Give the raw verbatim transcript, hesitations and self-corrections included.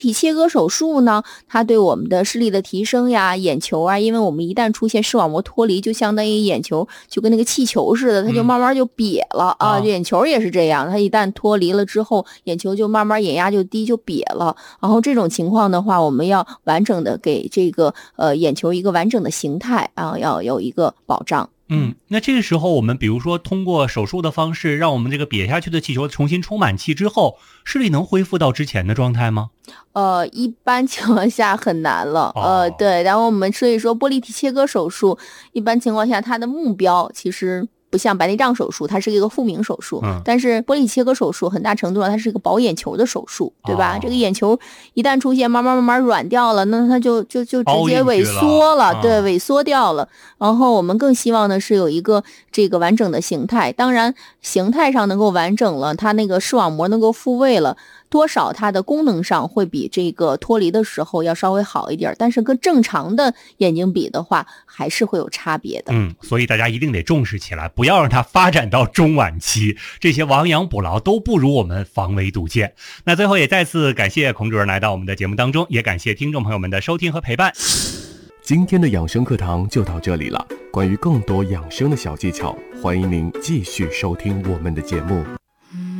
体切割手术呢，它对我们的视力的提升呀，眼球啊，因为我们一旦出现视网膜脱离，就相当于眼球就跟那个气球似的，它就慢慢就瘪了、嗯、啊。眼球也是这样，它一旦脱离了之后，眼球就慢慢眼压就低，就瘪了。然后这种情况的话，我们要完整的给这个呃眼球一个完整的形态啊，要有一个保障。 嗯，那这个时候我们比如说通过手术的方式，让我们这个瘪下去的气球重新充满气之后，视力能恢复到之前的状态吗？ 呃，一般情况下很难了。哦、呃，对，然后我们所以说玻璃体切割手术，一般情况下它的目标其实不像白内障手术，它是一个复明手术，嗯，但是玻璃切割手术很大程度上它是一个保眼球的手术，对吧？哦、这个眼球一旦出现慢慢慢慢软掉了，那它就就就直接萎缩了，了对，萎缩掉了。然后我们更希望的是有一个这个完整的形态，当然形态上能够完整了，它那个视网膜能够复位了。多少它的功能上会比这个脱离的时候要稍微好一点，但是跟正常的眼睛比的话还是会有差别的。 嗯，所以大家一定得重视起来，不要让它发展到中晚期，这些亡羊补牢都不如我们防微杜渐。那最后也再次感谢孔主任来到我们的节目当中，也感谢听众朋友们的收听和陪伴。 今天的养生课堂就到这里了，关于更多养生的小技巧，欢迎您继续收听我们的节目。